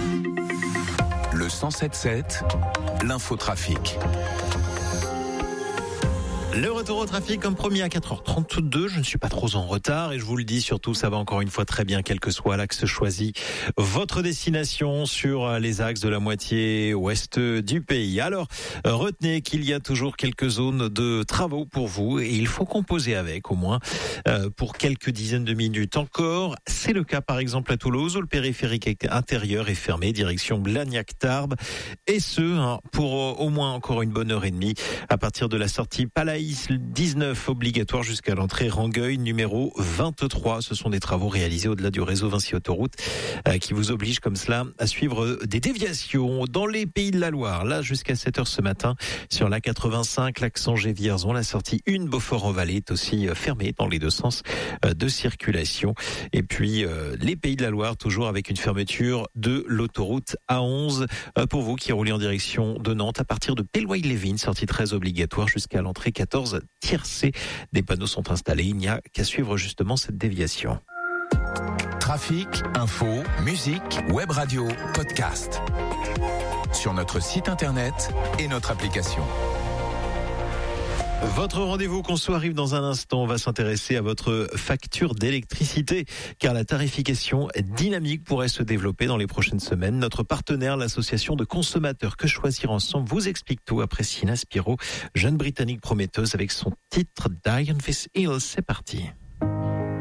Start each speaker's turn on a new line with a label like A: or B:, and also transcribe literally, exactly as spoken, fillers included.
A: Le cent sept sept, l'infotrafic.
B: Le retour au trafic comme promis à quatre heures trente-deux, je ne suis pas trop en retard et je vous le dis surtout, ça va encore une fois très bien quel que soit l'axe choisi. Votre destination sur les axes de la moitié ouest du pays. Alors, retenez qu'il y a toujours quelques zones de travaux pour vous et il faut composer avec au moins euh, pour quelques dizaines de minutes encore. C'est le cas par exemple à Toulouse où le périphérique intérieur est fermé direction Blagnac-Tarbes et ce hein, pour euh, au moins encore une bonne heure et demie à partir de la sortie Palaïs dix-neuf obligatoire jusqu'à l'entrée Rangueil numéro vingt-trois. Ce sont des travaux réalisés au-delà du réseau Vinci Autoroute euh, qui vous obligent comme cela à suivre des déviations dans les Pays de la Loire. Là jusqu'à sept heures ce matin sur la quatre-vingt-cinq, l'axe Angers-Vierzon, la sortie un Beaufort-en-Vallée est aussi euh, fermée dans les deux sens euh, de circulation. Et puis euh, les Pays de la Loire toujours avec une fermeture de l'autoroute A onze euh, pour vous qui roulez en direction de Nantes à partir de Pelloy-Lévin, sortie treize obligatoire jusqu'à l'entrée quatorze Tiercé. Des panneaux sont installés, il n'y a qu'à suivre justement cette déviation.
A: Trafic, info, musique, web radio, podcast. Sur notre site internet et notre application.
B: Votre rendez-vous conso arrive dans un instant. On va s'intéresser à votre facture d'électricité car la tarification dynamique pourrait se développer dans les prochaines semaines. Notre partenaire, l'association de consommateurs Que Choisir Ensemble, vous explique tout après Sina Spiro, jeune britannique prometteuse avec son titre Die on This Hill. C'est parti.